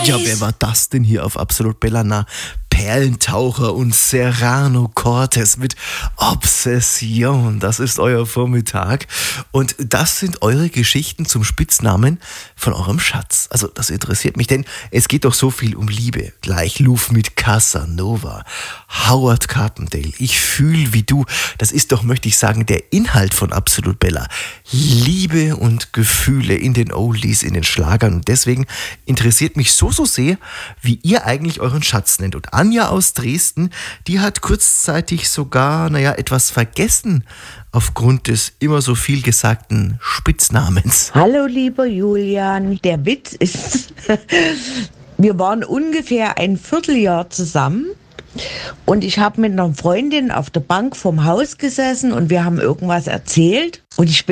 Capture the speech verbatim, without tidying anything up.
Ja, wer war das denn hier auf Absolut Bella? Na, Perlentaucher und Serrano Cortez mit Obsession. Das ist euer Vormittag. Und das sind eure Geschichten zum Spitznamen von eurem Schatz. Also das interessiert mich, denn es geht doch so viel um Liebe. Gleich Luv mit Casanova, Howard Carpendale, Ich fühl wie du. Das ist doch, möchte ich sagen, der Inhalt von Absolut Bella. Liebe und Gefühle in den Oldies, in den Schlagern. Und deswegen interessiert mich so, so sehr, wie ihr eigentlich euren Schatz nennt. Und Anja aus Dresden, die hat kurzzeitig sogar, naja, etwas vergessen aufgrund des immer so viel gesagten Spitznamens. Hallo lieber Julian, der Witz ist, wir waren ungefähr ein Vierteljahr zusammen und ich habe mit einer Freundin auf der Bank vorm Haus gesessen und wir haben irgendwas erzählt und ich